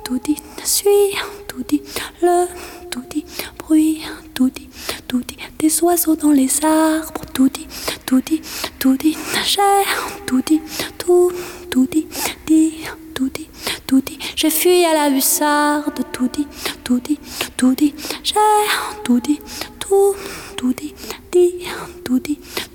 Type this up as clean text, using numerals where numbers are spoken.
tout dit, suis, tout dit, le, tout dit, bruit, tout dit, des oiseaux dans les arbres, tout dit, j'ai, tout dit, tout dit, tout dit, j'ai fui à la hussarde, tout dit, j'ai, tout dit, tout dit,